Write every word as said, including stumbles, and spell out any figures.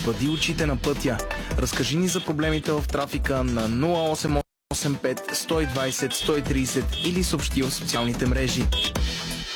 Бъди очите на пътя. Разкажи ни за проблемите в трафика на нула осем осем пет сто и двайсет сто и трийсет или съобщи в социалните мрежи.